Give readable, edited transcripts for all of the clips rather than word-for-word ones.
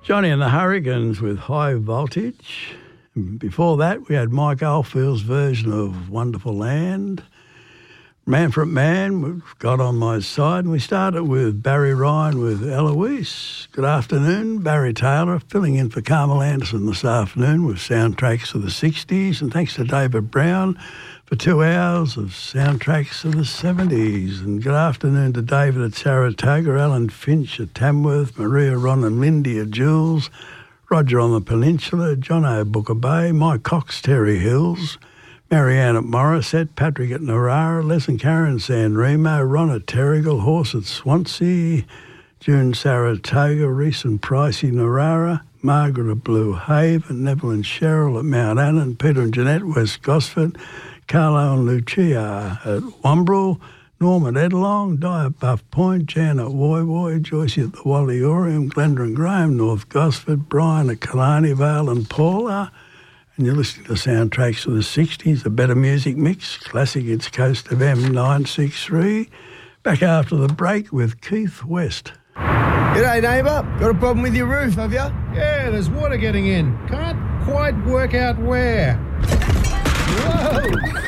Johnny and the Hurricanes with High Voltage. And before that, we had Mike Oldfield's version of Wonderful Land. Manfred Mann got on my side, and we started with Barry Ryan with Eloise. Good afternoon, Barry Taylor, filling in for Carmel Anderson this afternoon with soundtracks of the 60s, and thanks to David Brown for 2 hours of soundtracks of the 70s. And good afternoon to David at Saratoga, Alan Finch at Tamworth, Maria, Ron and Lindy at Jules, Roger on the Peninsula, John O. Booker Bay, Mike Cox, Terry Hills, Marianne at Morisset, Patrick at Narara, Les and Karen San Remo, Ron at Terrigal, Horse at Swansea, June Saratoga, Reese and Pricey Narara, Margaret at Blue Haven, Neville and Cheryl at Mount Annan, Peter and Jeanette West Gosford, Carlo and Lucia at Wombrel, Norm at Edlong, Di at Buff Point, Jan at Woy Woy, Joyce at the Walliorium, Glenda and Graham, North Gosford, Brian at Killarney Vale and Paula. And you're listening to soundtracks of the 60s, a better music mix, classic, it's Coast of M963. Back after the break with Keith West. G'day, neighbour. Got a problem with your roof, have you? Yeah, there's water getting in. Can't quite work out where. Whoa!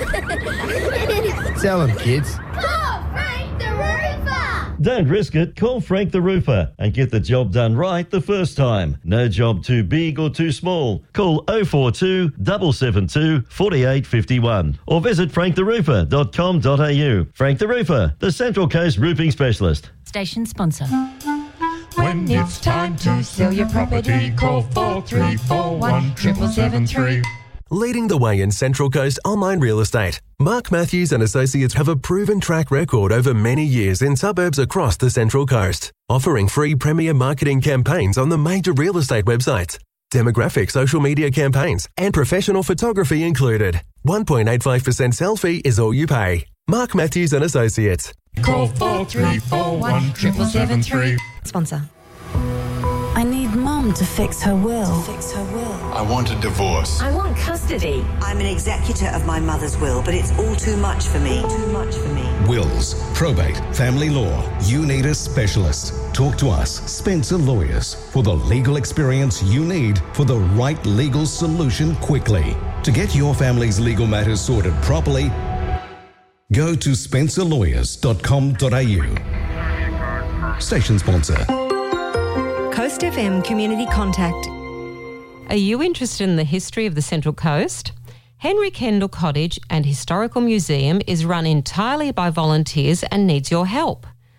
Tell them, kids. Call Frank the Roofer! Don't risk it. Call Frank the Roofer and get the job done right the first time. No job too big or too small. Call 042 772 4851 or visit franktheroofer.com.au. Frank the Roofer, the Central Coast roofing specialist. Station sponsor. When it's time to sell your property, call 4341 7773. Leading the way in Central Coast online real estate, Mark Matthews and Associates have a proven track record over many years in suburbs across the Central Coast, offering free premier marketing campaigns on the major real estate websites, demographic social media campaigns, and professional photography included. 1.85% sell fee is all you pay. Mark Matthews and Associates. Call 4341 7773. Sponsor. I need Mum to fix her will. I want a divorce. I want custody. I'm an executor of my mother's will, but it's all too much for me. Wills, probate, family law. You need a specialist. Talk to us, Spencer Lawyers, for the legal experience you need for the right legal solution quickly. To get your family's legal matters sorted properly, go to spencerlawyers.com.au. Station sponsor. Coast FM Community Contact. Are you interested in the history of the Central Coast? Henry Kendall Cottage and Historical Museum is run entirely by volunteers and needs your help.